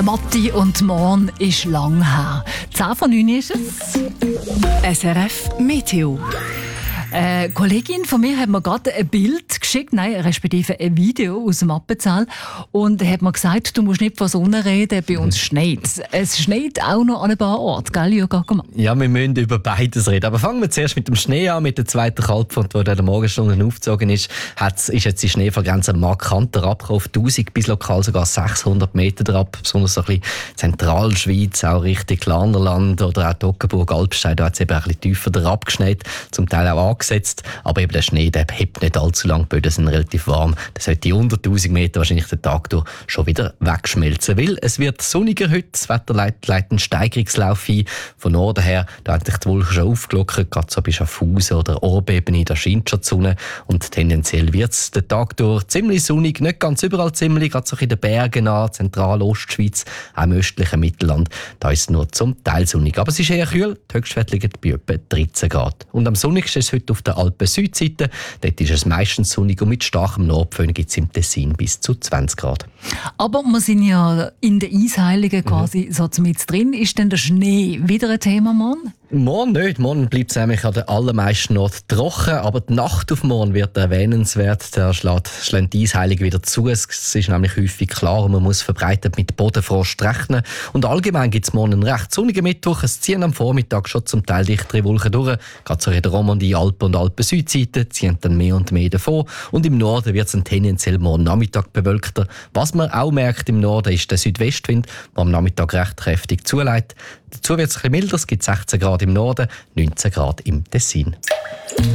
Matti und morgen ist lang her. 10:09 ist es. SRF Meteo. Eine Kollegin von mir hat mir gerade ein Bild geschickt, respektive ein Video aus dem Appenzell, und hat mir gesagt, du musst nicht von Sonne reden, bei uns schneit. Es schneit auch noch an ein paar Orten, gell, Jürgen Ackermann? Ja, wir müssen über beides reden. Aber fangen wir zuerst mit dem Schnee an, mit der zweiten Kaltfront, die in der Morgenstunde aufgezogen ist. Ist jetzt die Schneefallgrenze markant herabgekommen, auf 1000 bis lokal sogar 600 Meter herab. Besonders so ein bisschen Zentralschweiz, auch Richtung Glarnerland oder auch Toggenburg, Alpstein, da hat es eben ein bisschen tiefer herab geschneit, zum Teil auch angesetzt. Aber eben der Schnee, der hebt nicht allzu lang, die Böden sind relativ warm. Der sollte unter 1000 Meter wahrscheinlich den Tag durch schon wieder wegschmelzen. Weil es wird sonniger heute, das Wetter leitet einen Steigerungslauf ein. Von Norden her, da hat sich die Wolken schon aufgelockert, gerade so bei Schaffhausen oder Orbebene, da scheint schon die Sonne. Und tendenziell wird es den Tag durch ziemlich sonnig, nicht ganz überall ziemlich, gerade so in den Bergen an, Zentral-Ostschweiz, auch im östlichen Mittelland. Da ist es nur zum Teil sonnig. Aber es ist eher kühl, die Höchstwerte liegen bei etwa 13 Grad. Und am sonnigsten ist es heute auf der Alpen-Südseite. Dort ist es meistens sonnig und mit starkem Nordföhn gibt es im Tessin bis zu 20 Grad. Aber wir sind ja in den Eisheiligen quasi so mit drin. Ist denn der Schnee wieder ein Thema, Mann? Morgen nicht. Morgen bleibt es nämlich an den allermeisten Orten trocken, aber die Nacht auf morgen wird erwähnenswert. Da schlägt die Eisheilige wieder zu. Es ist nämlich häufig klar und man muss verbreitet mit Bodenfrost rechnen. Und allgemein gibt es morgen einen recht sonnigen Mittwoch. Es ziehen am Vormittag schon zum Teil dichtere Wolken durch. Gerade so in der Romandie, Alpen und Alpen-Südseite ziehen dann mehr und mehr davon. Und im Norden wird es tendenziell morgen Nachmittag bewölkter. Was man auch merkt im Norden ist der Südwestwind, der am Nachmittag recht kräftig zuleitet. Dazu wird es ein bisschen milder, es gibt 16 Grad im Norden, 19 Grad im Tessin.